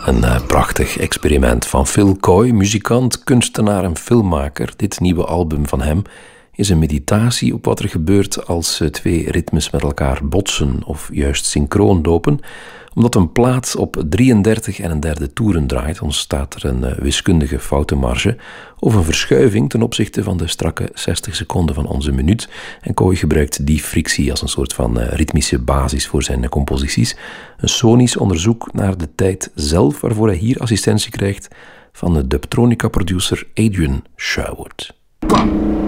Een prachtig experiment van Phil Coy, muzikant, kunstenaar en filmmaker. Dit nieuwe album van hem is een meditatie op wat er gebeurt als twee ritmes met elkaar botsen of juist synchroon lopen. Omdat een plaat op 33 en een derde toeren draait, ontstaat er een wiskundige foutenmarge of een verschuiving ten opzichte van de strakke 60 seconden van onze minuut. En Coy gebruikt die frictie als een soort van ritmische basis voor zijn composities. Een sonisch onderzoek naar de tijd zelf, waarvoor hij hier assistentie krijgt van de Dubtronica-producer Adrian Sherwood. 1,